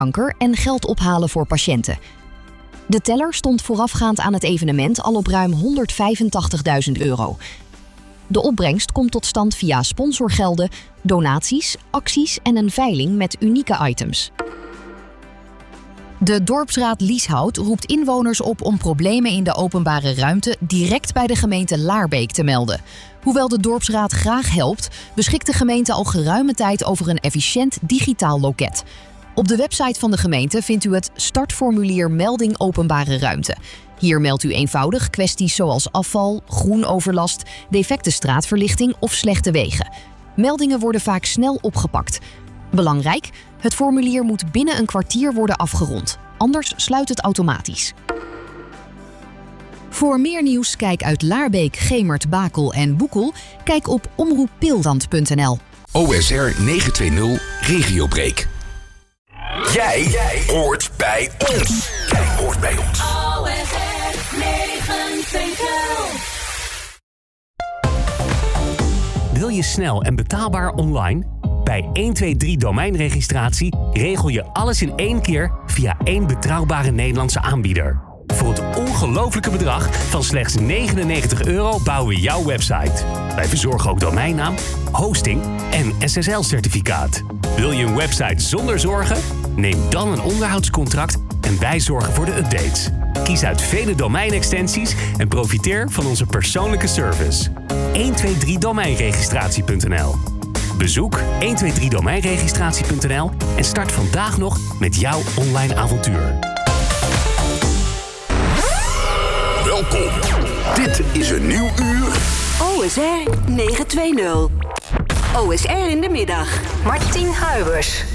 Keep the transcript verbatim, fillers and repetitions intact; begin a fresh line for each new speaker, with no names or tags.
kanker en geld ophalen voor patiënten. De teller stond voorafgaand aan het evenement al op ruim honderdvijfentachtigduizend euro. De opbrengst komt tot stand via sponsorgelden, donaties, acties en een veiling met unieke items. De dorpsraad Lieshout roept inwoners op om problemen in de openbare ruimte direct bij de gemeente Laarbeek te melden. Hoewel de dorpsraad graag helpt, beschikt de gemeente al geruime tijd over een efficiënt digitaal loket. Op de website van de gemeente vindt u het startformulier Melding Openbare Ruimte. Hier meldt u eenvoudig kwesties zoals afval, groenoverlast, defecte straatverlichting of slechte wegen. Meldingen worden vaak snel opgepakt. Belangrijk, het formulier moet binnen een kwartier worden afgerond. Anders sluit het automatisch. Voor meer nieuws kijk uit Laarbeek, Gemert, Bakel en Boekel. Kijk op omroep pilland punt n l.
O S R negenhonderdtwintig Regiobreak. Jij, jij hoort bij ons. Jij hoort bij ons.
O S R negenhonderdtwintig.
Wil je snel en betaalbaar online? Bij honderdtwintig domeinregistratie regel je alles in één keer via één betrouwbare Nederlandse aanbieder. Voor het ongelofelijke bedrag van slechts negenennegentig euro bouwen we jouw website. Wij verzorgen ook domeinnaam, hosting en S S L-certificaat. Wil je een website zonder zorgen? Neem dan een onderhoudscontract en wij zorgen voor de updates. Kies uit vele domeinextensies en profiteer van onze persoonlijke service. honderdtwintig domeinregistratie punt n l. Bezoek honderdtwintig domeinregistratie punt n l en start vandaag nog met jouw online avontuur.
Welkom. Dit is een nieuw uur.
O S R negenhonderdtwintig. O S R in de middag.
Martien Huibers.